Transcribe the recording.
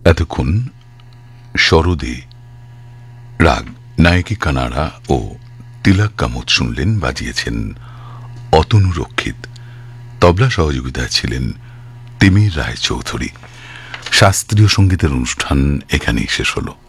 এতক্ষণ শরদে রাগ নায়কি কানাড়া ও তিলক কামত শুনলেন, বাজিয়েছেন অতনু রক্ষিত। তবলা সহযোগিতায় ছিলেন তিমির রায় চৌধুরী। শাস্ত্রীয় সঙ্গীতের অনুষ্ঠান এখানেই শেষ হলো।